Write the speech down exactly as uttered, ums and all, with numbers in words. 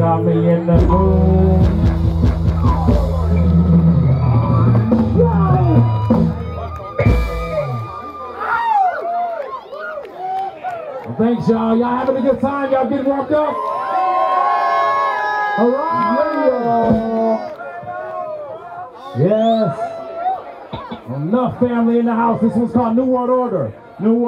got me in the mood. Well, thanks, y'all. Y'all having a good time? Y'all getting worked up? All right. Yes. Enough family in the house. This one's called New World Order. New World